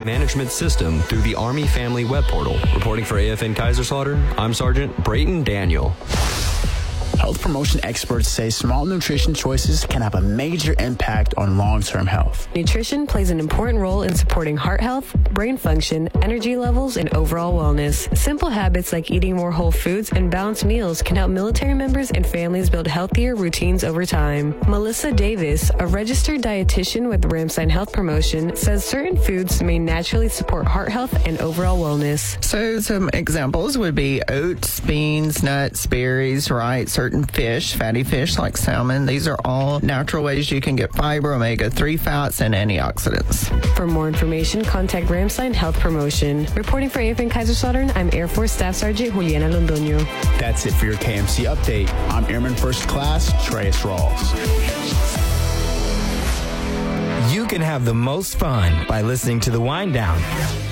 management system through the Army Family Web Portal. Reporting for AFN Kaiserslautern, I'm Sergeant Brayton Daniel. Health promotion experts say small nutrition choices can have a major impact on long-term health. Nutrition plays an important role in supporting heart health, brain function, energy levels, and overall wellness. Simple habits like eating more whole foods and balanced meals can help military members and families build healthier routines over time. Melissa Davis, a registered dietitian with Ramstein Health Promotion, says certain foods may naturally support heart health and overall wellness. So some examples would be oats, beans, nuts, berries, right? Certain fish, fatty fish like salmon. These are all natural ways you can get fiber, omega-3 fats, and antioxidants. For more information, contact Ramstein Health Promotion. Reporting for AFN Kaiserslautern, I'm Air Force Staff Sergeant Juliana Londoño. That's it for your KMC update. I'm Airman First Class Treyas Rawls. You can have the most fun by listening to The Wind Down.